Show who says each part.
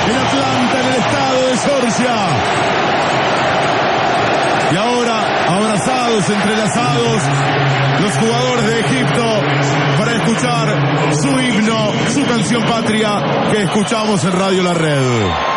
Speaker 1: en Atlanta, en el estado de Georgia. Y ahora, abrazados, entrelazados, los jugadores de Egipto para escuchar su himno, su canción patria que escuchamos en Radio La Red.